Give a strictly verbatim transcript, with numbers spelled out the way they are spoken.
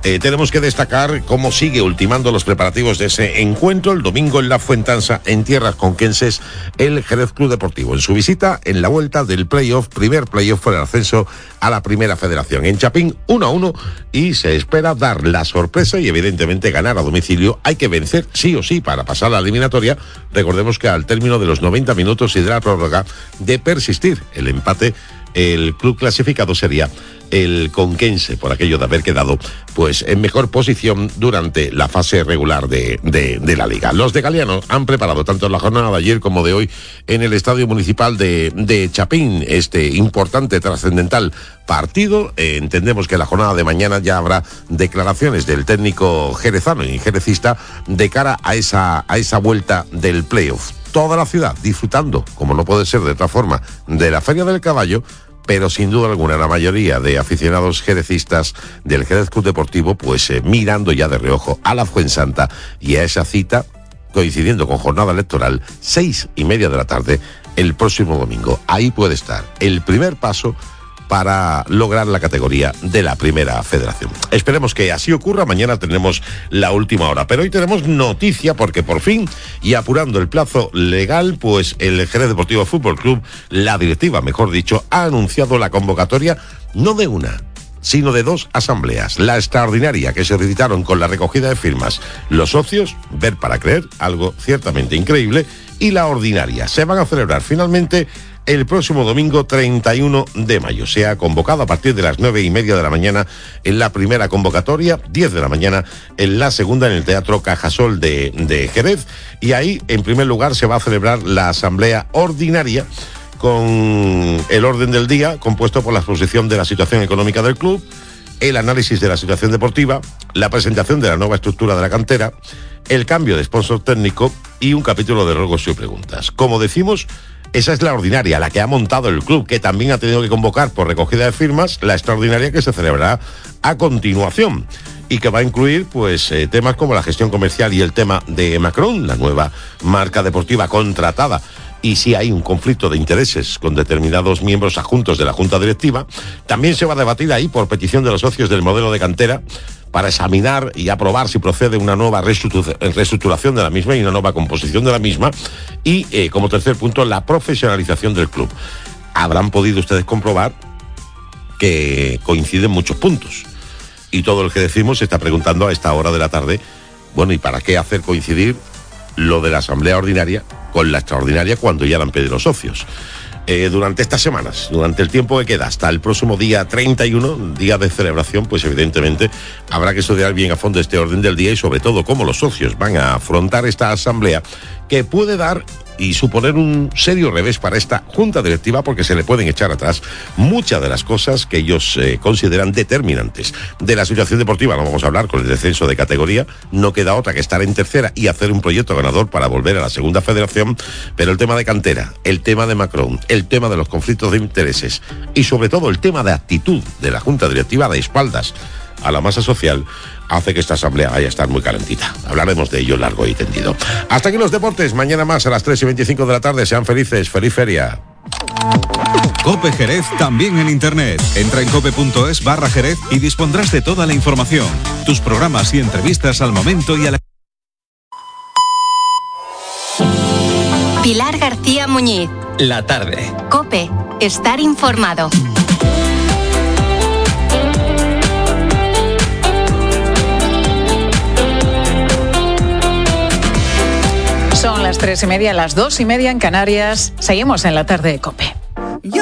Eh, tenemos que destacar cómo sigue ultimando los preparativos de ese encuentro el domingo en la Fuentansa, en tierras conquenses, el Jerez Club Deportivo, en su visita en la vuelta del playoff, primer playoff por el ascenso a la Primera Federación. En Chapín, uno a uno, y se espera dar la sorpresa y evidentemente ganar a domicilio. Hay que vencer sí o sí para pasar la eliminatoria. Recordemos que al término de los noventa minutos y de la prórroga, de persistir el empate, el club clasificado sería el conquense, por aquello de haber quedado pues en mejor posición durante la fase regular de, de, de la liga. Los de Galiano han preparado tanto la jornada de ayer como de hoy en el Estadio Municipal de, de Chapín este importante, trascendental partido. Eh, entendemos que la jornada de mañana ya habrá declaraciones del técnico jerezano y jerecista de cara a esa, a esa vuelta del playoff. Toda la ciudad disfrutando, como no puede ser de otra forma, de la Feria del Caballo, pero sin duda alguna la mayoría de aficionados jerecistas del Jerez Club Deportivo pues eh, mirando ya de reojo a la Fuensanta y a esa cita coincidiendo con jornada electoral, seis y media de la tarde el próximo domingo. Ahí puede estar el primer paso para lograr la categoría de la Primera Federación. Esperemos que así ocurra. Mañana tenemos la última hora, pero hoy tenemos noticia porque por fin, y apurando el plazo legal, pues el Jerez Deportivo Fútbol Club, la directiva, mejor dicho, ha anunciado la convocatoria no de una, sino de dos asambleas. La extraordinaria, que se recitaron con la recogida de firmas los socios, ver para creer, algo ciertamente increíble, y la ordinaria. Se van a celebrar finalmente el próximo domingo treinta y uno de mayo. Se ha convocado a partir de las nueve y media de la mañana en la primera convocatoria, diez de la mañana en la segunda en el Teatro Cajasol de, de Jerez, y ahí en primer lugar se va a celebrar la asamblea ordinaria con el orden del día compuesto por la exposición de la situación económica del club, el análisis de la situación deportiva, la presentación de la nueva estructura de la cantera, el cambio de sponsor técnico y un capítulo de ruegos y preguntas. Como decimos, esa es la ordinaria, la que ha montado el club, que también ha tenido que convocar por recogida de firmas la extraordinaria que se celebrará a continuación y que va a incluir pues eh, temas como la gestión comercial y el tema de Macron, la nueva marca deportiva contratada, y si hay un conflicto de intereses con determinados miembros adjuntos de la Junta Directiva. También se va a debatir ahí, por petición de los socios del modelo de cantera, para examinar y aprobar si procede una nueva reestructuración de la misma y una nueva composición de la misma. Y, eh, como tercer punto, la profesionalización del club. Habrán podido ustedes comprobar que coinciden muchos puntos. Y todo el que decimos se está preguntando a esta hora de la tarde, bueno, ¿y para qué hacer coincidir lo de la asamblea ordinaria con la extraordinaria cuando ya la han pedido los socios? Eh, durante estas semanas, durante el tiempo que queda hasta el próximo día treinta y uno, día de celebración, pues evidentemente habrá que estudiar bien a fondo este orden del día y sobre todo cómo los socios van a afrontar esta asamblea, que puede dar y suponer un serio revés para esta junta directiva, porque se le pueden echar atrás muchas de las cosas que ellos eh, consideran determinantes. De la situación deportiva no vamos a hablar, con el descenso de categoría no queda otra que estar en tercera y hacer un proyecto ganador para volver a la segunda federación, pero el tema de cantera, el tema de Macron, el tema de los conflictos de intereses y sobre todo el tema de actitud de la junta directiva de espaldas a la masa social hace que esta asamblea vaya a estar muy calentita. Hablaremos de ello largo y tendido. Hasta aquí los deportes. Mañana más a las tres y veinticinco de la tarde. Sean felices. Feliz feria. COPE Jerez también en internet. Entra en cope.es barra Jerez y dispondrás de toda la información. Tus programas y entrevistas al momento y a la... Pilar García Muñiz. La tarde. COPE. Estar informado. Son las tres y media, las dos y media en Canarias. Seguimos en la tarde de COPE.